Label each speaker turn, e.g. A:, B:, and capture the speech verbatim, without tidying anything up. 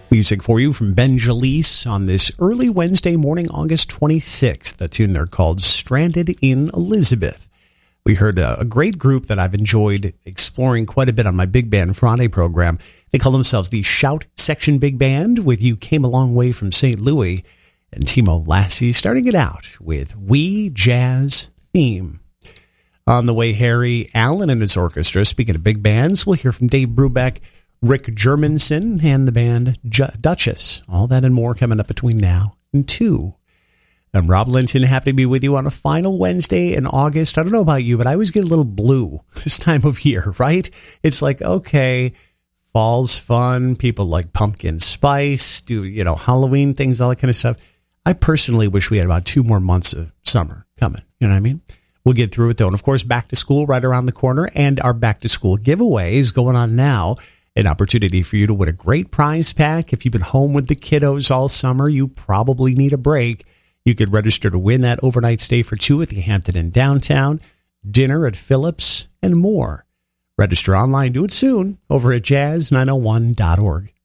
A: Music for you from Ben Jalise on this early Wednesday morning, August twenty-sixth. The tune there called Stranded in Elizabeth. We heard a, a great group that I've enjoyed exploring quite a bit on my Big Band Friday program. They call themselves the Shout Section Big Band with You Came a Long Way from Saint Louis. And Timo Lassie starting it out with We Jazz Theme. On the way, Harry Allen and his orchestra. Speaking of big bands, we'll hear from Dave Brubeck, Rick Germanson, and the band J- Duchess. All that and more coming up between now and two. I'm Rob Linton, happy to be with you on a final Wednesday in August. I don't know about you, but I always get a little blue this time of year, right? It's like, okay, fall's fun. People like pumpkin spice, do, you know, Halloween things, all that kind of stuff. I personally wish we had about two more months of summer coming. You know what I mean? We'll get through it, though. And, of course, back to school right around the corner, and our back to school giveaways going on now. An opportunity for you to win a great prize pack. If you've been home with the kiddos all summer, you probably need a break. You could register to win that overnight stay for two at the Hampton Inn downtown, dinner at Phillips, and more. Register online. Do it soon over at jazz nine oh one dot org.